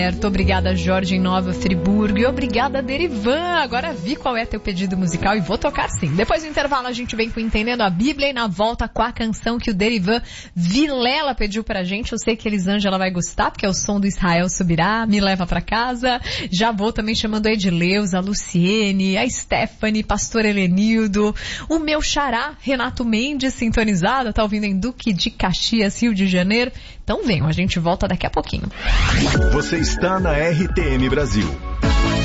Obrigada, Jorge, em Nova Friburgo. E obrigada, Derivan. Agora vi qual é teu pedido musical e vou tocar sim. Depois do intervalo a gente vem com Entendendo a Bíblia e na volta com a canção que o Derivan Vilela pediu pra gente. Eu sei que Elisângela vai gostar, porque é o som do Israel Subirá. Me leva pra casa. Já vou também chamando a Edileuza, a Luciene, a Stephanie, Pastor Helenildo, o meu xará, Renato Mendes, sintonizado. Tá ouvindo em Duque de Caxias, Rio de Janeiro. Então venham, a gente volta daqui a pouquinho. Você está na RTM Brasil.